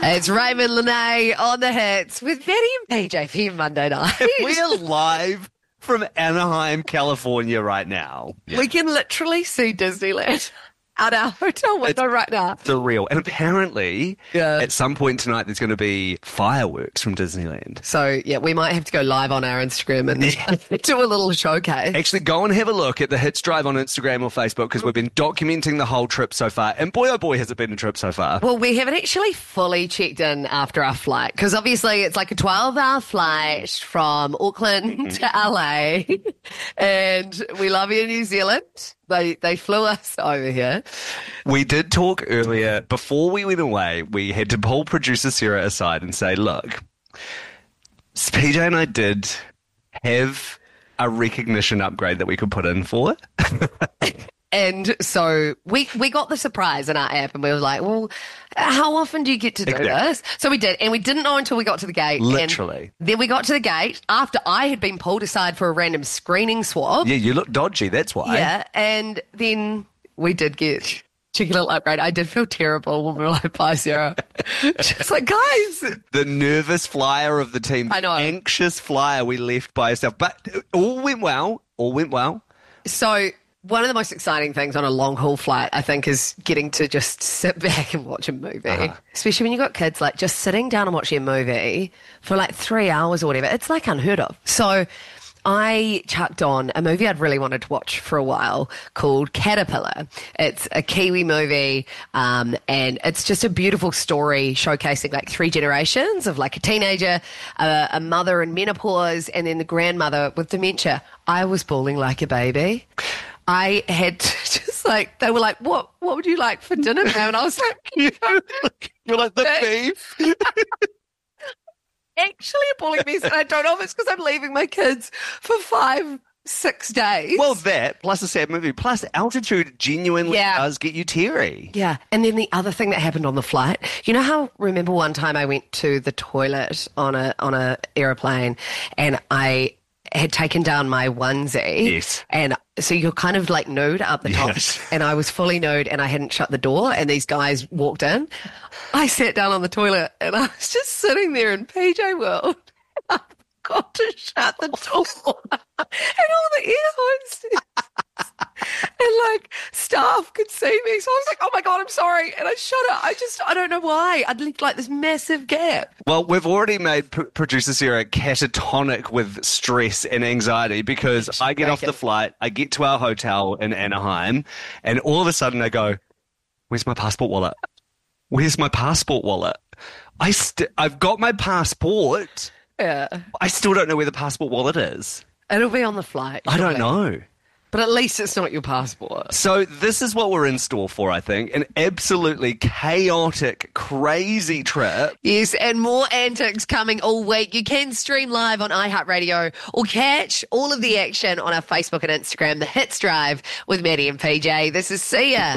It's Raymond Lene on the hits with Betty and PJ for your Monday night. We are live from Anaheim, California right now. We can literally see Disneyland out our hotel window right now. Surreal. And apparently, Yeah. at some point tonight, there's going to be fireworks from Disneyland. So, yeah, we might have to go live on our Instagram and do a little showcase. Actually, go and have a look at the Hits Drive on Instagram or Facebook because we've been documenting the whole trip so far. And boy, oh boy, has it been a trip so far. Well, we haven't actually fully checked in after our flight because obviously it's like a 12-hour flight from Auckland to LA, and we love you, New Zealand. They flew us over here. We did talk earlier, before we went away, we had to pull producer Sarah aside and say, look, PJ and I did have a recognition upgrade that we could put in for. And so we got the surprise in our app and we were like, well, how often do you get to do this? So we did, and we didn't know until we got to the gate. Literally. And then we got to the gate after I had been pulled aside for a random screening swab. Yeah, you look dodgy, that's why. Yeah, and then we did get cheeky little upgrade. I did feel terrible when we were like, bye, Sarah. Just like, guys. The nervous flyer of the team. I know. Anxious flyer we left by herself. But all went well. All went well. So one of the most exciting things on a long haul flight, I think, is getting to just sit back and watch a movie. Especially when you've got kids, like just sitting down and watching a movie for like 3 hours or whatever. It's like unheard of. So I chucked on a movie I'd really wanted to watch for a while called Caterpillar. It's a Kiwi movie, and it's just a beautiful story showcasing like 3 generations of like a teenager, a mother in menopause, and then the grandmother with dementia. I was bawling like a baby. I had to just like, they were like, what would you like for dinner now? And I was like, You're like the thief. actually a bawling mess. And I don't know if it's because I'm leaving my kids for 5-6 days. Well, that, plus a sad movie, plus altitude genuinely does get you teary. Yeah. And then the other thing that happened on the flight, you know how, remember one time I went to the toilet on a aeroplane and I had taken down my onesie. Yes. And so you're kind of like nude up the top. Yes. And I was fully nude and I hadn't shut the door and these guys walked in. I sat down on the toilet and I was just sitting there in PJ World. I forgot to shut the door. And all the air hostess and like staff could see me. So I was like, oh my God, I'm sorry. And I shut it. I don't know why. I'd left like this massive gap. Well, we've already made producer Sarah catatonic with stress and anxiety because I get off the flight, I get to our hotel in Anaheim, and all of a sudden I go, where's my passport wallet? Where's my passport wallet? I've got my passport. Yeah. I still don't know where the passport wallet is. It'll be on the flight. I don't know. But at least it's not your passport. So this is what we're in store for, I think. An absolutely chaotic, crazy trip. Yes, and more antics coming all week. You can stream live on iHeartRadio or catch all of the action on our Facebook and Instagram, The Hits Drive with Maddie and PJ. This is Sia.